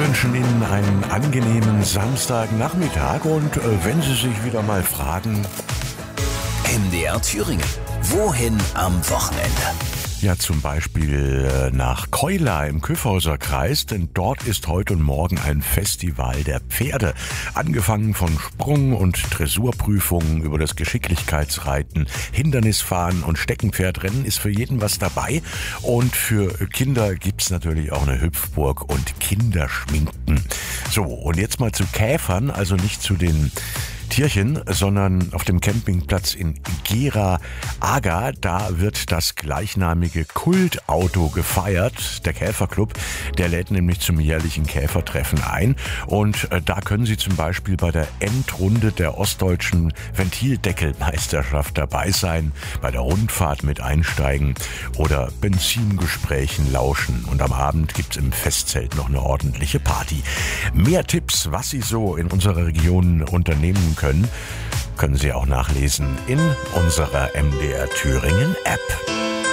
wünschen Ihnen einen angenehmen Samstagnachmittag und wenn Sie sich wieder mal fragen, MDR Thüringen. Wohin am Wochenende? ja zum Beispiel nach Keula im Kyffhäuser Kreis, denn dort ist heute und morgen ein Festival der Pferde. Angefangen von Sprung- und Dressurprüfungen über das Geschicklichkeitsreiten, Hindernisfahren und Steckenpferdrennen ist für jeden was dabei. Und für Kinder gibt's natürlich auch eine Hüpfburg und Kinderschminken. So, und jetzt mal zu Käfern, also nicht zu den Tierchen, sondern auf dem Campingplatz in Gera Aga, da wird das gleichnamige Kultauto gefeiert. Der Käferclub, der lädt nämlich zum jährlichen Käfertreffen ein und da können Sie zum Beispiel bei der Endrunde der ostdeutschen Ventildeckelmeisterschaft dabei sein, bei der Rundfahrt mit einsteigen oder Benzingesprächen lauschen und am Abend gibt's im Festzelt noch eine ordentliche Party. Mehr Tipps, was Sie so in unserer Region unternehmen können Sie auch nachlesen in unserer MDR Thüringen App.